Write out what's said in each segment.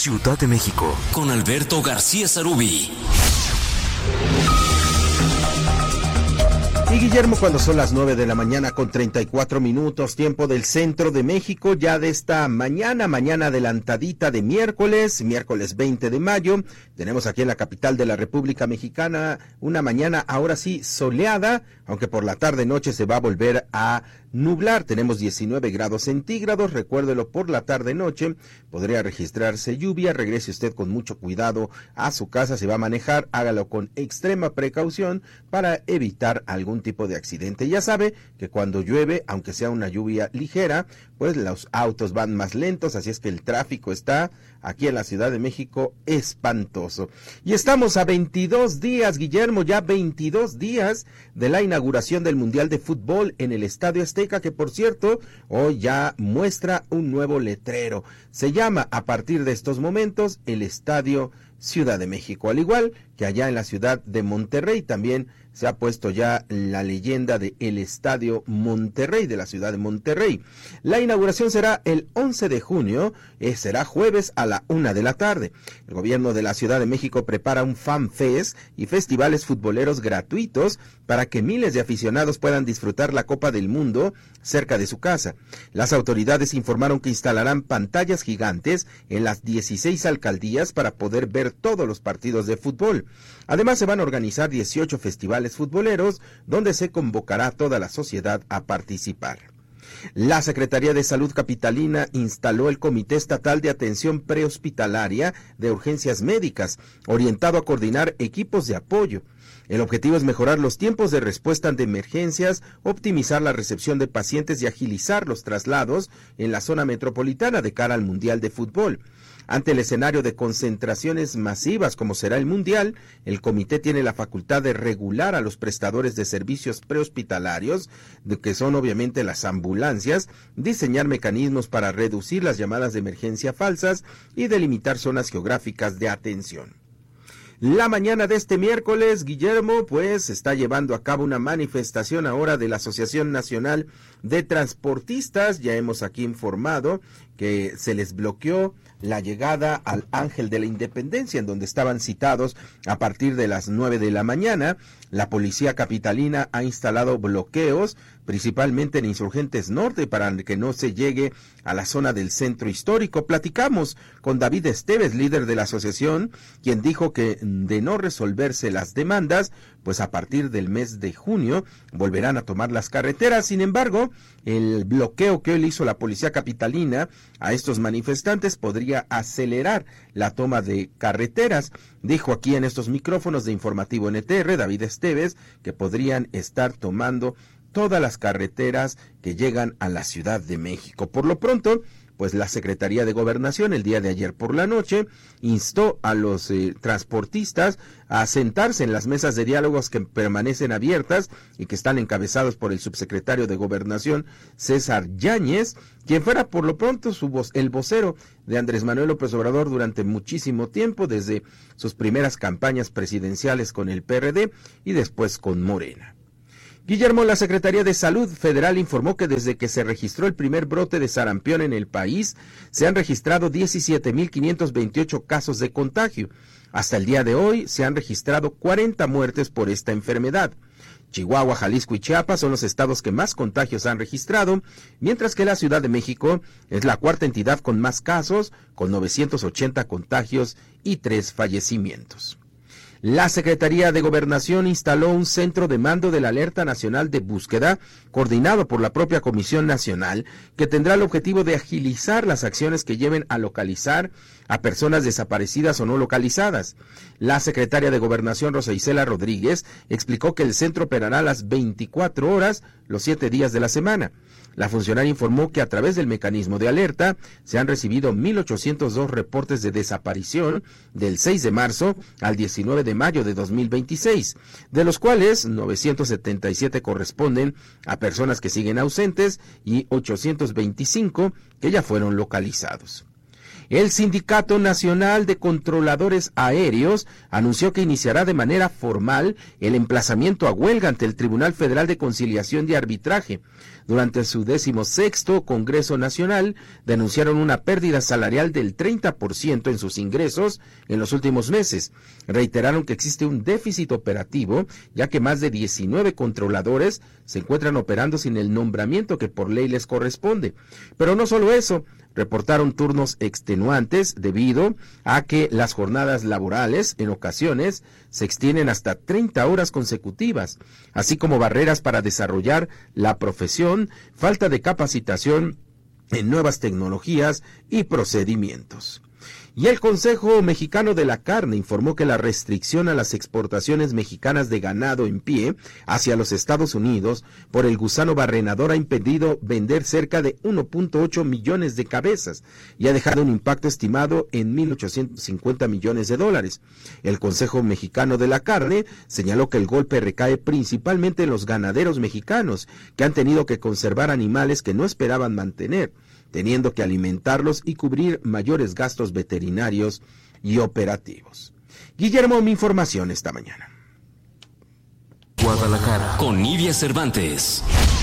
Ciudad de México, con Alberto García Sarubí. Y Guillermo, cuando son las 9 de la mañana con 34 minutos, tiempo del centro de México, ya de esta mañana adelantadita de miércoles 20 de mayo, tenemos aquí en la capital de la República Mexicana una mañana ahora sí soleada, aunque por la tarde-noche se va a volver a nublar. Tenemos 19 grados centígrados, recuérdelo, por la tarde-noche podría registrarse lluvia. Regrese usted con mucho cuidado a su casa, si va a manejar, hágalo con extrema precaución para evitar algún tipo de accidente. Ya sabe que cuando llueve, aunque sea una lluvia ligera, pues los autos van más lentos, así es que el tráfico está aquí en la Ciudad de México espantoso. Y estamos a 22 días, Guillermo, ya 22 días de la inauguración del Mundial de Fútbol en el Estadio Azteca, que por cierto, hoy ya muestra un nuevo letrero. Se llama a partir de estos momentos el Estadio Ciudad de México, al igual que allá en la ciudad de Monterrey también se ha puesto ya la leyenda de el Estadio Monterrey, de la ciudad de Monterrey. La inauguración será el 11 de junio, será jueves a la 1 de la tarde. El gobierno de la Ciudad de México prepara un Fan Fest y festivales futboleros gratuitos para que miles de aficionados puedan disfrutar la Copa del Mundo cerca de su casa. Las autoridades informaron que instalarán pantallas gigantes en las 16 alcaldías para poder ver todos los partidos de fútbol. Además, se van a organizar 18 festivales futboleros donde se convocará a toda la sociedad a participar. La Secretaría de Salud capitalina instaló el Comité Estatal de Atención Prehospitalaria de Urgencias Médicas, orientado a coordinar equipos de apoyo. El objetivo es mejorar los tiempos de respuesta ante emergencias, optimizar la recepción de pacientes y agilizar los traslados en la zona metropolitana de cara al Mundial de Fútbol. Ante el escenario de concentraciones masivas como será el Mundial, el comité tiene la facultad de regular a los prestadores de servicios prehospitalarios, que son obviamente las ambulancias, diseñar mecanismos para reducir las llamadas de emergencia falsas y delimitar zonas geográficas de atención. La mañana de este miércoles, Guillermo, pues está llevando a cabo una manifestación ahora de la Asociación Nacional de Transportistas. Ya hemos aquí informado que se les bloqueó la llegada al Ángel de la Independencia, en donde estaban citados a partir de las 9 de la mañana. La policía capitalina ha instalado bloqueos, principalmente en Insurgentes Norte, para que no se llegue a la zona del centro histórico. Platicamos con David Esteves, líder de la asociación, quien dijo que de no resolverse las demandas, pues a partir del mes de junio volverán a tomar las carreteras. Sin embargo, el bloqueo que hoy le hizo la policía capitalina a estos manifestantes podría acelerar la toma de carreteras. Dijo aquí en estos micrófonos de Informativo NTR, David Esteves, que podrían estar tomando todas las carreteras que llegan a la Ciudad de México. Por lo pronto, pues la Secretaría de Gobernación el día de ayer por la noche instó a los transportistas a sentarse en las mesas de diálogos que permanecen abiertas y que están encabezados por el subsecretario de Gobernación, César Yáñez, quien fuera por lo pronto el vocero de Andrés Manuel López Obrador durante muchísimo tiempo, desde sus primeras campañas presidenciales con el PRD y después con Morena. Guillermo, la Secretaría de Salud Federal informó que desde que se registró el primer brote de sarampión en el país, se han registrado 17,528 casos de contagio. Hasta el día de hoy se han registrado 40 muertes por esta enfermedad. Chihuahua, Jalisco y Chiapas son los estados que más contagios han registrado, mientras que la Ciudad de México es la cuarta entidad con más casos, con 980 contagios y 3 fallecimientos. La Secretaría de Gobernación instaló un centro de mando de la Alerta Nacional de Búsqueda, coordinado por la propia Comisión Nacional, que tendrá el objetivo de agilizar las acciones que lleven a localizar a personas desaparecidas o no localizadas. La secretaria de Gobernación, Rosa Isela Rodríguez, explicó que el centro operará las 24 horas, los 7 días de la semana. La funcionaria informó que a través del mecanismo de alerta se han recibido 1,802 reportes de desaparición del 6 de marzo al 19 de mayo de 2026, de los cuales 977 corresponden a personas que siguen ausentes y 825 que ya fueron localizados. El Sindicato Nacional de Controladores Aéreos anunció que iniciará de manera formal el emplazamiento a huelga ante el Tribunal Federal de Conciliación y Arbitraje. Durante su 16º Congreso Nacional, denunciaron una pérdida salarial del 30% en sus ingresos en los últimos meses. Reiteraron que existe un déficit operativo, ya que más de 19 controladores se encuentran operando sin el nombramiento que por ley les corresponde. Pero no solo eso, reportaron turnos extenuantes debido a que las jornadas laborales en ocasiones se extienden hasta 30 horas consecutivas, así como barreras para desarrollar la profesión, falta de capacitación en nuevas tecnologías y procedimientos. Y el Consejo Mexicano de la Carne informó que la restricción a las exportaciones mexicanas de ganado en pie hacia los Estados Unidos por el gusano barrenador ha impedido vender cerca de 1.8 millones de cabezas y ha dejado un impacto estimado en $1.850 millones. El Consejo Mexicano de la Carne señaló que el golpe recae principalmente en los ganaderos mexicanos, que han tenido que conservar animales que no esperaban mantener, teniendo que alimentarlos y cubrir mayores gastos veterinarios y operativos. Guillermo, mi información esta mañana. Guadalajara, con Nidia Cervantes.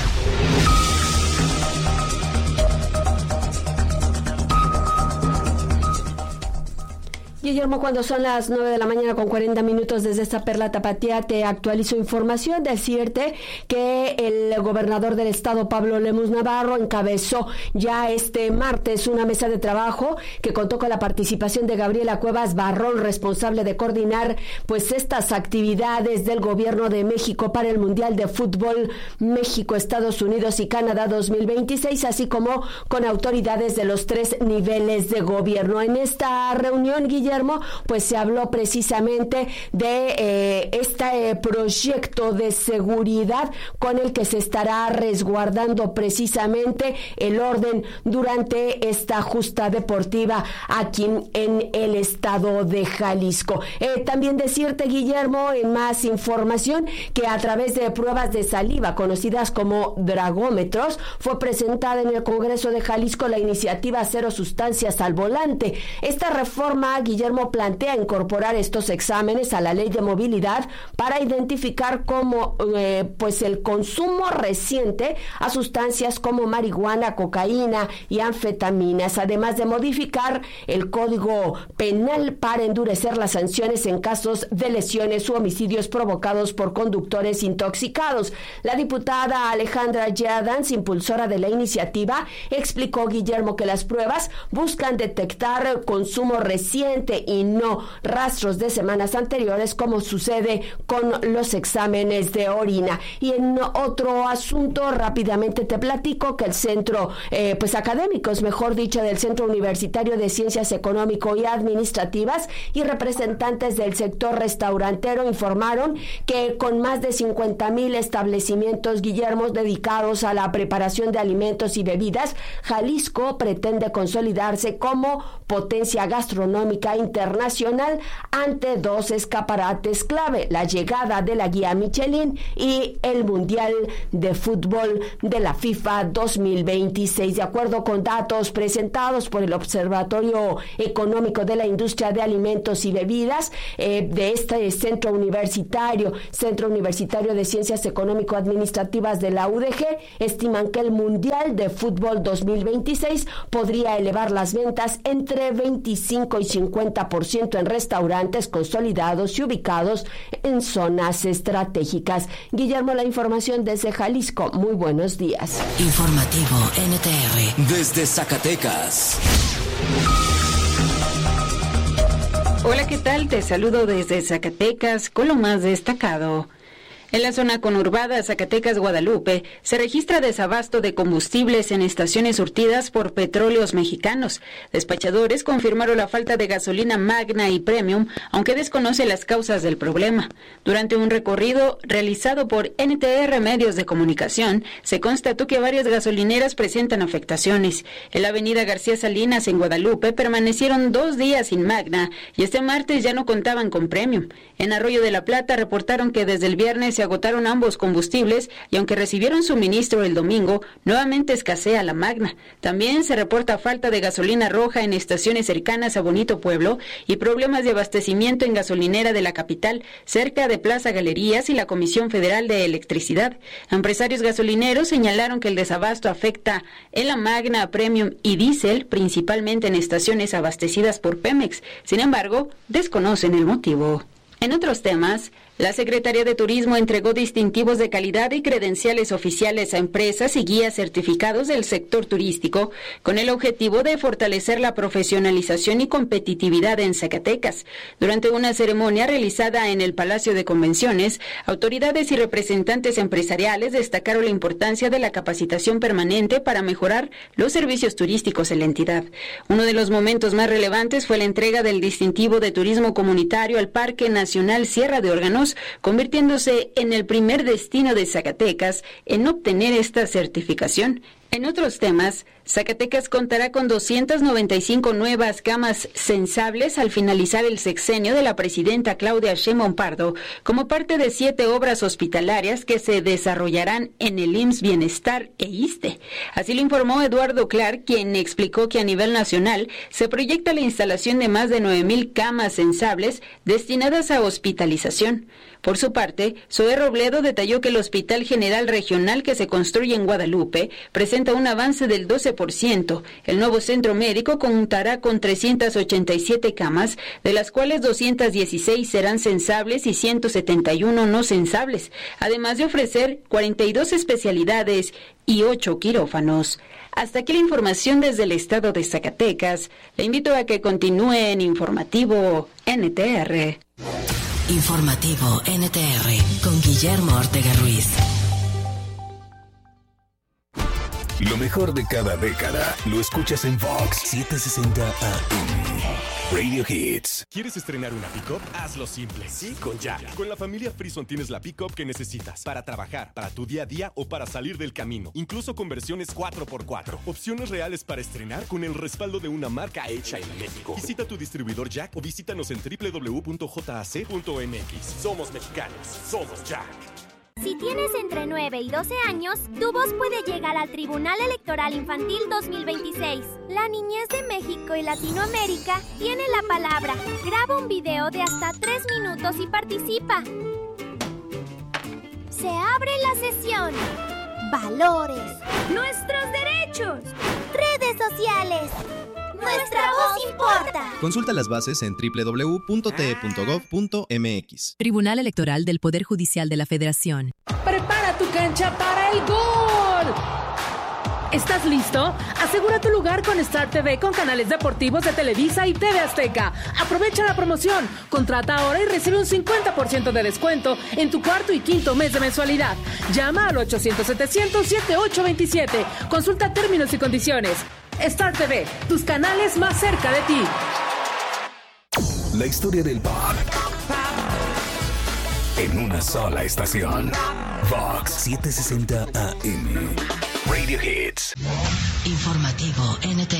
Guillermo, cuando son las 9 de la mañana con 40 minutos desde esta Perla Tapatía, te actualizo información. Decirte que el gobernador del estado, Pablo Lemus Navarro, encabezó ya este martes una mesa de trabajo que contó con la participación de Gabriela Cuevas Barrón, responsable de coordinar pues estas actividades del gobierno de México para el Mundial de Fútbol México, Estados Unidos y Canadá 2026, así como con autoridades de los 3 niveles de gobierno. En esta reunión, Guillermo, pues se habló precisamente de este proyecto de seguridad con el que se estará resguardando precisamente el orden durante esta justa deportiva aquí en el estado de Jalisco. También decirte, Guillermo, en más información, que a través de pruebas de saliva conocidas como dragómetros fue presentada en el Congreso de Jalisco la iniciativa Cero Sustancias al Volante. Esta reforma, Guillermo, plantea incorporar estos exámenes a la ley de movilidad para identificar cómo pues el consumo reciente a sustancias como marihuana, cocaína y anfetaminas, además de modificar el Código Penal para endurecer las sanciones en casos de lesiones u homicidios provocados por conductores intoxicados. La diputada Alejandra Yadans, impulsora de la iniciativa, explicó, Guillermo, que las pruebas buscan detectar consumo reciente y no rastros de semanas anteriores, como sucede con los exámenes de orina. Y en otro asunto, rápidamente te platico que el centro, pues académicos, mejor dicho, del Centro Universitario de Ciencias Económico y Administrativas y representantes del sector restaurantero informaron que con más de 50,000 establecimientos, Guillermo, dedicados a la preparación de alimentos y bebidas, Jalisco pretende consolidarse como potencia gastronómica internacional ante 2 escaparates clave: la llegada de la guía Michelin y el Mundial de Fútbol de la FIFA 2026. De acuerdo con datos presentados por el Observatorio Económico de la Industria de Alimentos y Bebidas de este Centro Universitario de Ciencias Económico-Administrativas de la UDG, estiman que el Mundial de Fútbol 2026 podría elevar las ventas entre 25 y 50% en restaurantes consolidados y ubicados en zonas estratégicas. Guillermo, la información desde Jalisco. Muy buenos días. Informativo NTR desde Zacatecas. Hola, ¿qué tal? Te saludo desde Zacatecas con lo más destacado. En la zona conurbada Zacatecas-Guadalupe se registra desabasto de combustibles en estaciones surtidas por Petróleos Mexicanos. Despachadores confirmaron la falta de gasolina Magna y Premium, aunque desconoce las causas del problema. Durante un recorrido realizado por NTR Medios de Comunicación, se constató que varias gasolineras presentan afectaciones. En la avenida García Salinas en Guadalupe permanecieron 2 días sin Magna y este martes ya no contaban con Premium. En Arroyo de la Plata reportaron que desde el viernes se se agotaron ambos combustibles y aunque recibieron suministro el domingo, nuevamente escasea la Magna. También se reporta falta de gasolina roja en estaciones cercanas a Bonito Pueblo y problemas de abastecimiento en gasolinera de la capital, cerca de Plaza Galerías y la Comisión Federal de Electricidad. Empresarios gasolineros señalaron que el desabasto afecta en la Magna, Premium y Diesel, principalmente en estaciones abastecidas por Pemex. Sin embargo, desconocen el motivo. En otros temas, la Secretaría de Turismo entregó distintivos de calidad y credenciales oficiales a empresas y guías certificados del sector turístico con el objetivo de fortalecer la profesionalización y competitividad en Zacatecas. Durante una ceremonia realizada en el Palacio de Convenciones, autoridades y representantes empresariales destacaron la importancia de la capacitación permanente para mejorar los servicios turísticos en la entidad. Uno de los momentos más relevantes fue la entrega del distintivo de turismo comunitario al Parque Nacional Sierra de Órganos, convirtiéndose en el primer destino de Zacatecas en obtener esta certificación. En otros temas, Zacatecas contará con 295 nuevas camas sensables al finalizar el sexenio de la presidenta Claudia Sheinbaum Pardo, como parte de 7 obras hospitalarias que se desarrollarán en el IMSS Bienestar e ISSSTE. Así lo informó Eduardo Clark, quien explicó que a nivel nacional se proyecta la instalación de más de 9,000 camas sensables destinadas a hospitalización. Por su parte, Zoé Robledo detalló que el Hospital General Regional que se construye en Guadalupe presenta un avance del 12%. El nuevo centro médico contará con 387 camas, de las cuales 216 serán sensables y 171 no sensables, además de ofrecer 42 especialidades y 8 quirófanos. Hasta aquí la información desde el estado de Zacatecas. Le invito a que continúe en Informativo NTR. Informativo NTR con Guillermo Ortega Ruiz. Lo mejor de cada década lo escuchas en Vox 760 AM. Radio Hits. ¿Quieres estrenar una pick-up? Hazlo simple. Sí, con Jack. Con la familia Frison tienes la pick-up que necesitas para trabajar, para tu día a día o para salir del camino. Incluso con versiones 4x4. Opciones reales para estrenar con el respaldo de una marca hecha en México. Visita tu distribuidor Jack o visítanos en www.jac.mx. Somos mexicanos. Somos Jack. Si tienes entre 9 y 12 años, tu voz puede llegar al Tribunal Electoral Infantil 2026. La niñez de México y Latinoamérica tiene la palabra. Graba un video de hasta 3 minutos y participa. Se abre la sesión. Valores. Nuestros derechos. Redes sociales. Nuestra voz importa. Consulta las bases en www.te.gov.mx. Tribunal Electoral del Poder Judicial de la Federación. Prepara tu cancha para el gol. ¿Estás listo? Asegura tu lugar con Star TV con canales deportivos de Televisa y TV Azteca. Aprovecha la promoción. Contrata ahora y recibe un 50% de descuento en tu cuarto y quinto mes de mensualidad. Llama al 800-700-7827. Consulta términos y condiciones. Star TV, tus canales más cerca de ti. La historia del pop en una sola estación. Vox 760 AM. Radio Hits. Informativo NTR.